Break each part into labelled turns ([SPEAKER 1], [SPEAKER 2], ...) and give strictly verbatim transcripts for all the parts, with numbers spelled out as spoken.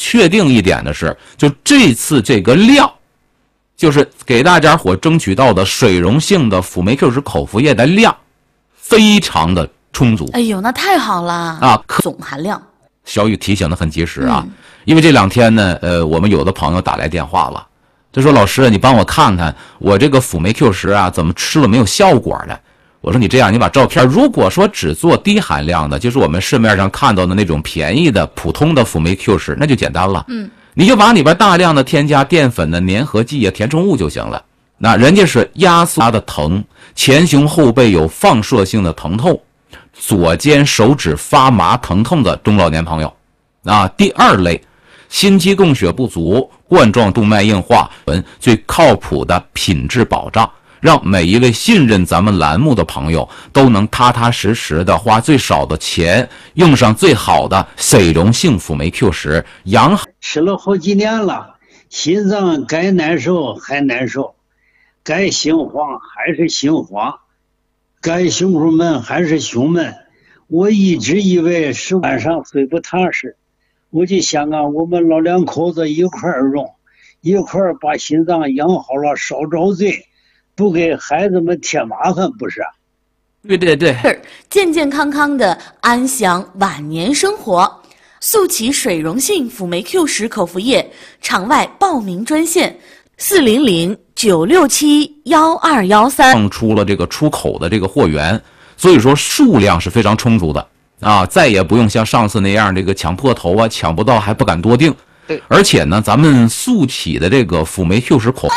[SPEAKER 1] 确定一点的是，就这次这个量，就是给大家伙争取到的水溶性的辅酶 Q 十口服液的量，非常的充足。
[SPEAKER 2] 哎呦，那太好了
[SPEAKER 1] 啊！
[SPEAKER 2] 总含量。
[SPEAKER 1] 小雨提醒的很及时啊，嗯、因为这两天呢，呃，我们有的朋友打来电话了，就说老师，你帮我看看我这个辅酶 Q 十啊，怎么吃了没有效果呢？我说你这样，你把照片，如果说只做低含量的，就是我们市面上看到的那种便宜的普通的辅酶 Q 十，那就简单了。嗯，你就往里边大量的添加淀粉的粘合剂啊、填充物就行了。那人家是压缩它的疼，前胸后背有放射性的疼痛，左肩手指发麻疼痛的中老年朋友。啊，第二类，心肌供血不足、冠状动脉硬化，最靠谱的品质保障。让每一位信任咱们栏目的朋友都能踏踏实实的花最少的钱，用上最好的水溶性辅酶 Q 十，养好。
[SPEAKER 3] 吃了好几年了，心脏该难受还难受，该心慌还是心慌，该胸口闷还是胸闷。我一直以为是晚上睡不踏实，我就想啊，我们老两口子一块儿用，一块儿把心脏养好了，少遭罪。不给孩子们添麻烦，不是？
[SPEAKER 1] 对对对，
[SPEAKER 2] 健健康康的安享晚年生活。速起水溶性辅酶 Q 十口服液，场外报名专线四零零九六七幺二幺三。
[SPEAKER 1] 放出了这个出口的这个货源，所以说数量是非常充足的啊，再也不用像上次那样这个抢破头啊，抢不到还不敢多订。对，而且呢，咱们速起的这个辅酶 Q 十口。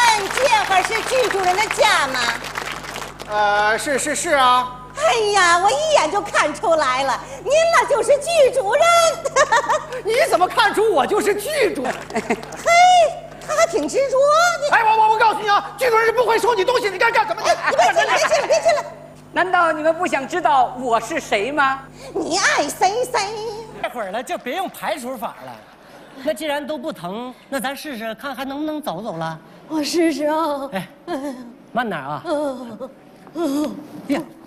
[SPEAKER 4] 呃，是是是啊！
[SPEAKER 5] 哎呀，我一眼就看出来了，您那就是剧主任。
[SPEAKER 4] 你怎么看出我就是剧主任？
[SPEAKER 5] 嘿，他还挺执着。
[SPEAKER 4] 哎，我我我告诉你啊，剧主任是不会收你东西，你该干什么？
[SPEAKER 5] 你别进来，别进来，别进来！
[SPEAKER 6] 难道你们不想知道我是谁吗？
[SPEAKER 5] 你爱谁谁。
[SPEAKER 7] 这会儿了，就别用排除法了。那既然都不疼，那咱试试看还能不能走走了。
[SPEAKER 5] 我试试啊。
[SPEAKER 7] 哎，慢点啊。
[SPEAKER 5] 嗯。嗯，
[SPEAKER 7] 呀，